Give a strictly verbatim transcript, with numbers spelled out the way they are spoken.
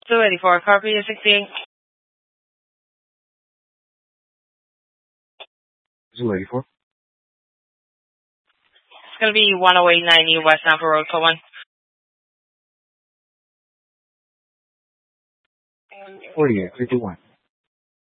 two eighty-four, copy you sixteen. two eighty-four. It's going to be one oh eight ninety West Nampa Road, code one. forty-eight fifty-one.